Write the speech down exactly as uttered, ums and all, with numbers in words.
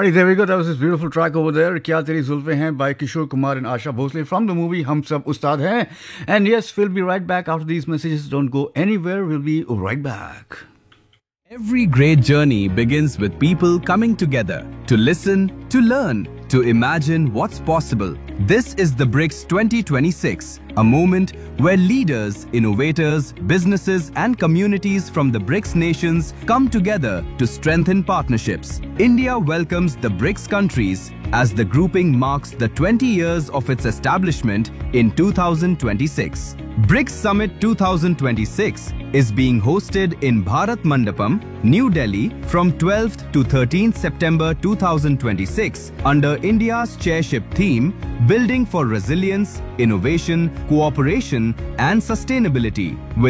Alrighty, there we go. That was this beautiful track over there. Kya Teri Zulfe Hain by Kishore Kumar and Asha Bhosle from the movie Hum Sab Ustad Hain. And yes, we'll be right back after these messages. Don't go anywhere. We'll be right back. Every great journey begins with people coming together to listen, to learn, to imagine what's possible. This is the BRICS twenty twenty-six, a moment where leaders, innovators, businesses and communities from the BRICS nations come together to strengthen partnerships. India welcomes the BRICS countries as the grouping marks the twenty years of its establishment in two thousand twenty-six. BRICS Summit two thousand twenty-six is being hosted in Bharat Mandapam, New Delhi from twelfth to thirteenth September two thousand twenty-six under India's chairship theme Building for Resilience, Innovation, Cooperation and Sustainability. With